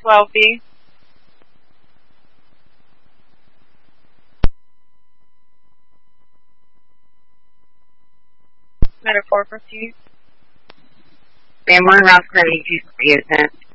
12B. Matter 4 proceed. Van Warren Rouse Credit, you